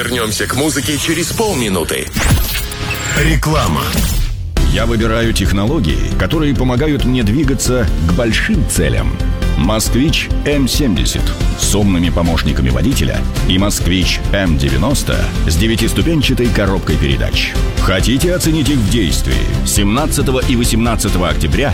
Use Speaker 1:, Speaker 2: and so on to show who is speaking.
Speaker 1: Вернемся к музыке через полминуты.
Speaker 2: Реклама.
Speaker 3: Я выбираю технологии, которые помогают мне двигаться к большим целям. «Москвич М70» с умными помощниками водителя и «Москвич М90» с 9-ступенчатой коробкой передач. Хотите оценить их в действии? 17 и 18 октября